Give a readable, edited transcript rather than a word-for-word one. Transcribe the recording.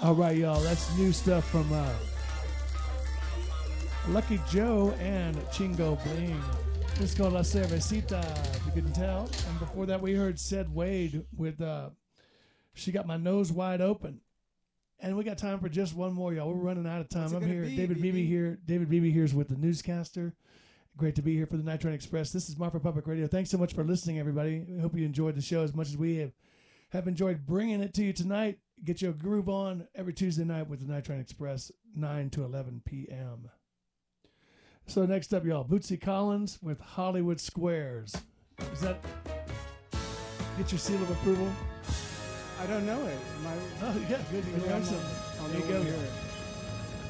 All right, y'all. That's new stuff from Lucky Joe and Chingo Bling. This is called La Cervecita, if you couldn't tell. And before that, we heard Ced Wade with She Got My Nose Wide Open. And we got time for just one more, y'all. We're running out of time. I'm here. David Beebe here. David Beebe here is with the newscaster. Great to be here for the Night Train Express. This is Marfa Public Radio. Thanks so much for listening, everybody. We hope you enjoyed the show as much as we have enjoyed bringing it to you tonight. Get your groove on every Tuesday night with the Night Train Express, 9 to 11 p.m. So next up, y'all, Bootsy Collins with Hollywood Squares. Does that get your seal of approval? I don't know it. Oh, yeah, good. You can learn something. There you go.